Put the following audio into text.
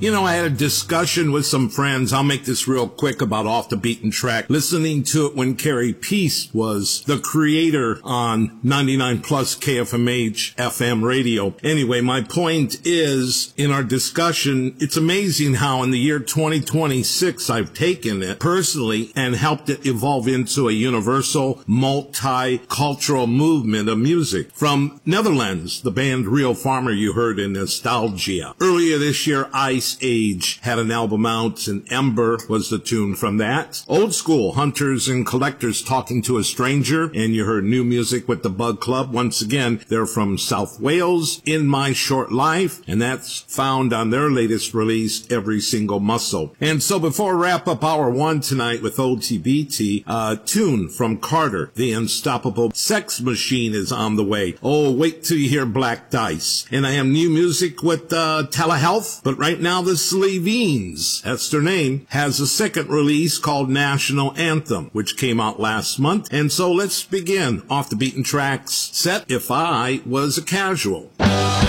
I had a discussion with some friends. I'll make this real quick about Off the Beaten Track. Listening to it when Carrie Peace was the creator on 99 plus KFMH FM radio. Anyway, my point is, in our discussion, it's amazing how in the year 2026 I've taken it personally and helped it evolve into a universal, multicultural movement of music. From Netherlands, the band Real Farmer you heard in Nostalgia. Earlier this year, Ice Age had an album out, and Ember was the tune from that. Old school, Hunters and Collectors, Talking to a Stranger, and you heard new music with the Bug Club. Once again, they're from South Wales, In My Short Life, and that's found on their latest release, Every Single Muscle. And so before I wrap up hour one tonight with OTBT, a tune from Carter, The Unstoppable Sex Machine, is on the way. Oh, wait till you hear Black Dice. And I have new music with Telehealth, but right now the Slavines, that's their name, has a second release called National Anthem, which came out last month. And so let's begin Off the Beaten Track's set, If I Was a Casual.